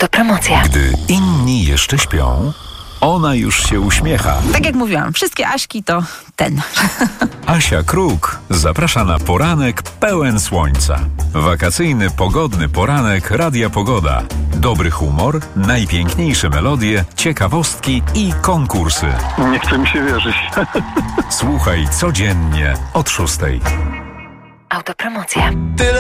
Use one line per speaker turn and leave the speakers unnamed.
Autopromocja.
Gdy inni jeszcze śpią, ona już się uśmiecha.
Tak jak mówiłam, wszystkie Aśki to ten.
Asia Kruk zaprasza na poranek pełen słońca. Wakacyjny, pogodny poranek Radia Pogoda. Dobry humor, najpiękniejsze melodie, ciekawostki i konkursy.
Nie chce mi się wierzyć.
Słuchaj codziennie od 6:00.
Autopromocja.
Tyle